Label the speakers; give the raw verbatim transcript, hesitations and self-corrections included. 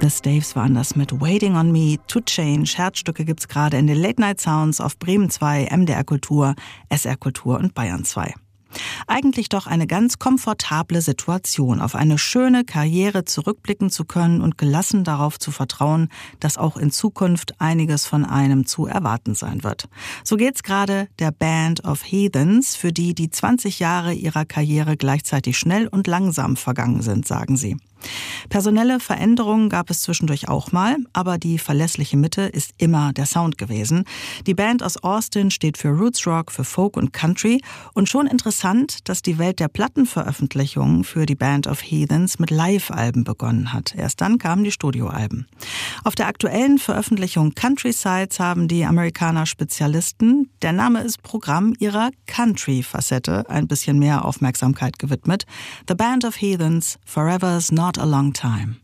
Speaker 1: The Staves waren das mit Waiting on Me, To Change. Herzstücke gibt's gerade in den Late Night Sounds auf Bremen zwei, M D R Kultur, S R Kultur und Bayern zwei. Eigentlich doch eine ganz komfortable Situation, auf eine schöne Karriere zurückblicken zu können und gelassen darauf zu vertrauen, dass auch in Zukunft einiges von einem zu erwarten sein wird. So geht's gerade der Band of Heathens, für die die zwanzig Jahre ihrer Karriere gleichzeitig schnell und langsam vergangen sind, sagen sie. Personelle Veränderungen gab es zwischendurch auch mal, aber die verlässliche Mitte ist immer der Sound gewesen. Die Band aus Austin steht für Roots Rock, für Folk und Country und schon interessant, dass die Welt der Plattenveröffentlichungen für die Band of Heathens mit Live-Alben begonnen hat. Erst dann kamen die Studioalben. Auf der aktuellen Veröffentlichung Countrysides haben die Amerikaner Spezialisten, der Name ist Programm, ihrer Country-Facette ein bisschen mehr Aufmerksamkeit gewidmet. The Band of Heathens, Forever's Not a Long Time.